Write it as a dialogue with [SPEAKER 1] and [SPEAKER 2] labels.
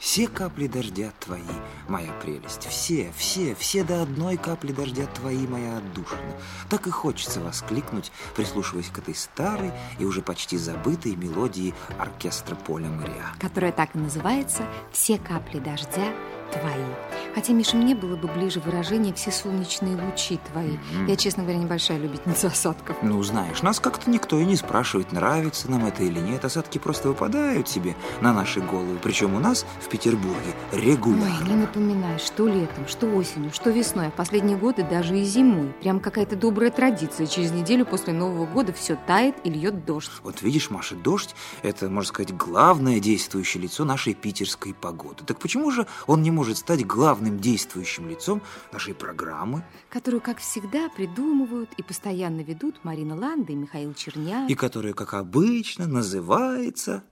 [SPEAKER 1] Все капли дождя твои, моя прелесть, все до одной капли дождя твои, моя отдушина. Так и хочется воскликнуть, прислушиваясь к этой старой и уже почти забытой мелодии оркестра Поля Мориа,
[SPEAKER 2] которая так и называется «Все капли дождя твои». Хотя, Миша, мне было бы ближе выражение «все солнечные лучи твои». Я, честно говоря, небольшая любительница осадков.
[SPEAKER 1] Ну, знаешь, нас как-то никто и не спрашивает, нравится нам это или нет. Осадки просто выпадают себе на наши головы. Причем у нас в Петербурге регулярно.
[SPEAKER 2] Ой, не напоминай, что летом, что осенью, что весной, а в последние годы даже и зимой. Прям какая-то добрая традиция. Через неделю после Нового года все тает и льет дождь.
[SPEAKER 1] Вот видишь, Маша, дождь – это, можно сказать, главное действующее лицо нашей питерской погоды. Так почему же он не может стать главным действующим лицом нашей программы,
[SPEAKER 2] которую, как всегда, придумывают и постоянно ведут Марина Ланда и Михаил Черняк,
[SPEAKER 1] и которая, как обычно, называется